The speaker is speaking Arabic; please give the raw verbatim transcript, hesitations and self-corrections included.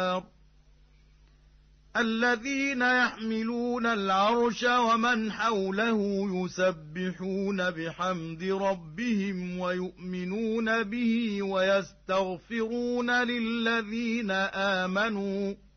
الذين يحملون العرش ومن حوله يسبحون بحمد ربهم ويؤمنون به ويستغفرون للذين آمنوا